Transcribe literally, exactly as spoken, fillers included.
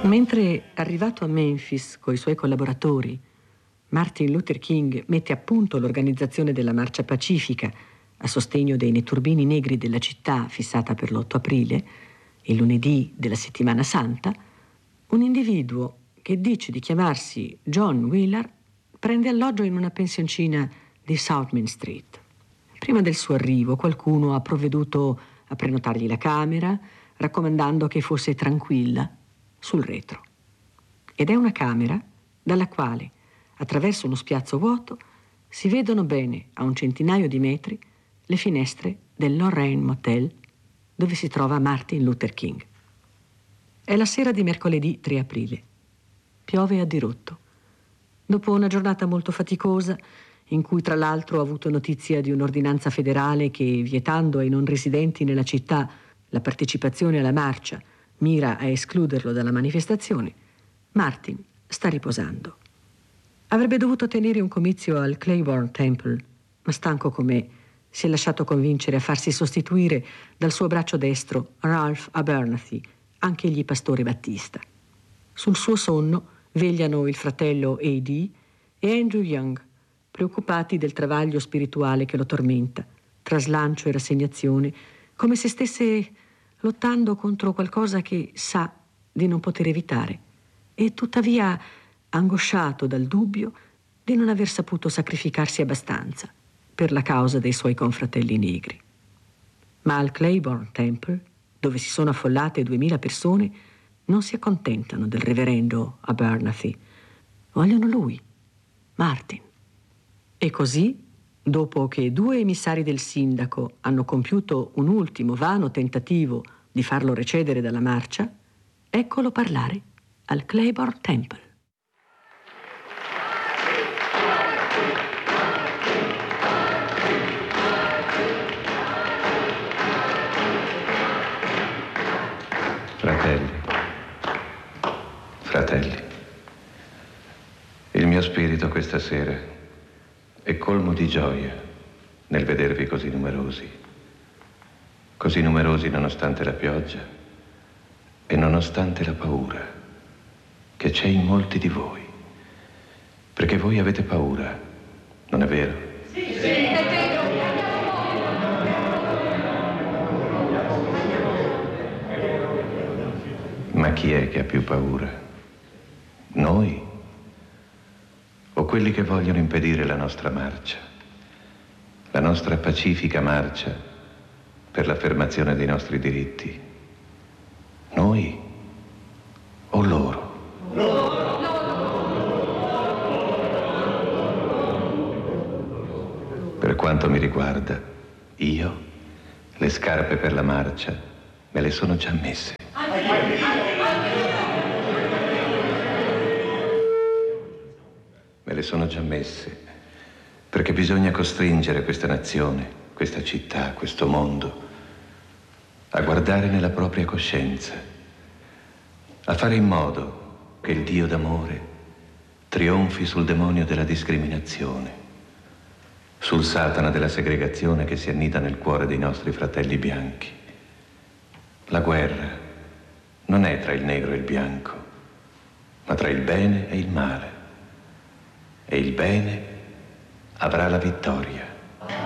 Mentre, arrivato a Memphis coi suoi collaboratori, Martin Luther King mette a punto l'organizzazione della Marcia Pacifica a sostegno dei netturbini negri della città fissata per l'otto aprile, il lunedì della settimana santa, un individuo che dice di chiamarsi John Wheeler prende alloggio in una pensioncina di South Main Street. Prima del suo arrivo qualcuno ha provveduto a prenotargli la camera, raccomandando che fosse tranquilla sul retro. Ed è una camera dalla quale, attraverso uno spiazzo vuoto, si vedono bene a un centinaio di metri le finestre del Lorraine Motel dove si trova Martin Luther King. È la sera di mercoledì tre aprile. Piove a dirotto. Dopo una giornata molto faticosa, in cui tra l'altro ho avuto notizia di un'ordinanza federale che, vietando ai non residenti nella città la partecipazione alla marcia, mira a escluderlo dalla manifestazione, Martin sta riposando. Avrebbe dovuto tenere un comizio al Claiborne Temple, ma stanco com'è, si è lasciato convincere a farsi sostituire dal suo braccio destro Ralph Abernathy, anch'egli pastore battista. Sul suo sonno vegliano il fratello A D e Andrew Young, preoccupati del travaglio spirituale che lo tormenta, tra slancio e rassegnazione, come se stesse lottando contro qualcosa che sa di non poter evitare, e tuttavia angosciato dal dubbio di non aver saputo sacrificarsi abbastanza per la causa dei suoi confratelli negri. Ma al Claiborne Temple, dove si sono affollate duemila persone, non si accontentano del reverendo Abernathy. Vogliono lui, Martin. E così, dopo che due emissari del sindaco hanno compiuto un ultimo vano tentativo di farlo recedere dalla marcia, eccolo parlare al Claiborne Temple. Fratelli, fratelli, il mio spirito questa sera è colmo di gioia nel vedervi così numerosi, così numerosi nonostante la pioggia e nonostante la paura che c'è in molti di voi, perché voi avete paura, non è vero? Sì, sì, è vero. Ma chi è che ha più paura? Noi? O quelli che vogliono impedire la nostra marcia? La nostra pacifica marcia per l'affermazione dei nostri diritti? Noi? O loro? Per quanto mi riguarda, io le scarpe per la marcia me le sono già messe. Me le sono già messe, perché bisogna costringere questa nazione, questa città, questo mondo, a guardare nella propria coscienza, a fare in modo che il Dio d'amore trionfi sul demonio della discriminazione, sul Satana della segregazione che si annida nel cuore dei nostri fratelli bianchi. La guerra non è tra il negro e il bianco, ma tra il bene e il male. E il bene avrà la vittoria.